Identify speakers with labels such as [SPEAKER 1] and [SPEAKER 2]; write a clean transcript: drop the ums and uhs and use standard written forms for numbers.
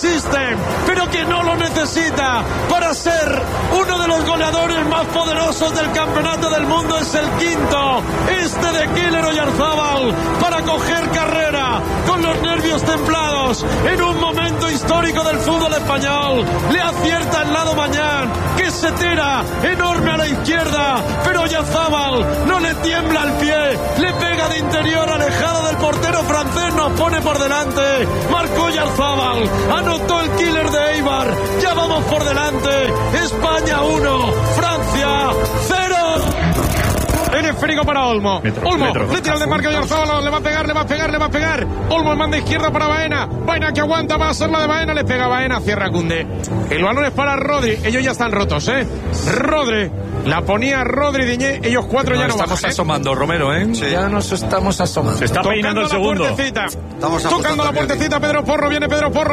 [SPEAKER 1] System, pero que no lo necesita para ser uno de los goleadores más poderosos del campeonato del mundo. Es el quinto, este de Keylor Oyarzábal, para coger carrera con los nervios templados en un momento histórico del fútbol español. Le acierta el lado Mañán, que se tira enorme a la izquierda, pero Oyarzábal no le tiembla el pie, le pega de interior alejado del portero francés, nos pone por delante. Marcó Oyarzábal, anotó el killer de Eibar, ya vamos por delante. España 1, Francia 0. En esférico para Olmo. Olmo, le tira el desmarque a Oyarzábal, le va a pegar. Olmo manda izquierda para Baena. Baena que aguanta, va a ser la de Baena, le pega Baena, cierra Koundé. El balón es para Rodri, ellos ya están rotos, Rodri. La ponía Rodri, Diñé, ellos cuatro ya no bajan.
[SPEAKER 2] Estamos asomando, Romero,
[SPEAKER 3] Sí.
[SPEAKER 4] Ya nos estamos asomando.
[SPEAKER 2] Se está peinando el segundo.
[SPEAKER 1] Tocando la puertecita, Pedro Porro, viene Pedro Porro.